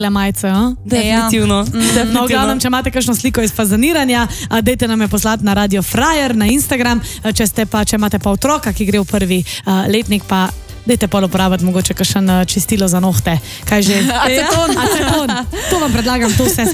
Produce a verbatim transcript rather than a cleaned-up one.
majice, a? Definitivno. Mm. No, v glavnem, če imate kakšno sliko iz fazaniranja, dejte nam je poslati na Radio Frajer, na Instagram, če ste pa, če imate pa otroka, ki gre v prvi uh, letnik, pa dejte pol uporabiti mogoče kakšen čistilo za nohte. Kaj že? Aceton, aceton. To vam predlagam, to vse